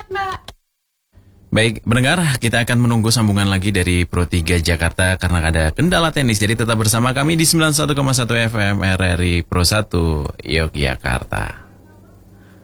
Baik, pendengar, kita akan menunggu sambungan lagi dari Pro 3 Jakarta karena ada kendala teknis. Jadi tetap bersama kami di 91,1 FM RRI Pro 1 Yogyakarta.